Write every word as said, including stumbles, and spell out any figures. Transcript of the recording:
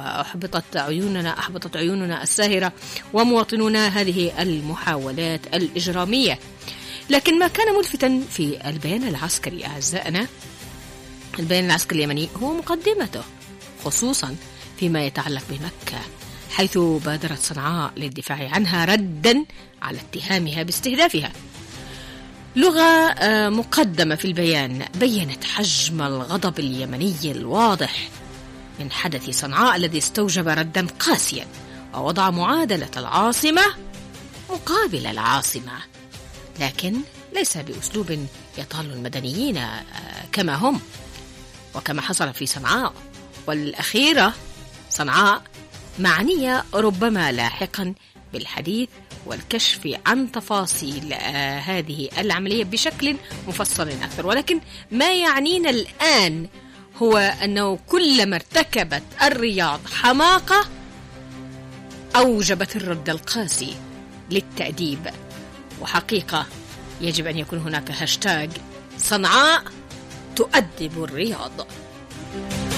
أحبطت عيوننا أحبطت عيوننا الساهرة ومواطنونا هذه المحاولات الإجرامية. لكن ما كان ملفتا في البيان العسكري أعزائنا، البيان العسكري اليمني، هو مقدمته، خصوصا فيما يتعلق بمكة، حيث بادرت صنعاء للدفاع عنها ردا على اتهامها باستهدافها. لغة مقدمة في البيان بيّنت حجم الغضب اليمني الواضح من حدث صنعاء الذي استوجب ردا قاسيا، ووضع معادلة العاصمة مقابل العاصمة، لكن ليس بأسلوب يطال المدنيين كما هم وكما حصل في صنعاء. والأخيرة صنعاء معنية ربما لاحقا بالحديث والكشف عن تفاصيل آه هذه العملية بشكل مفصل أكثر، ولكن ما يعنينا الآن هو أنه كلما ارتكبت الرياض حماقة أوجبت الرد القاسي للتأديب. وحقيقة يجب أن يكون هناك هاشتاج صنعاء تؤدب الرياض.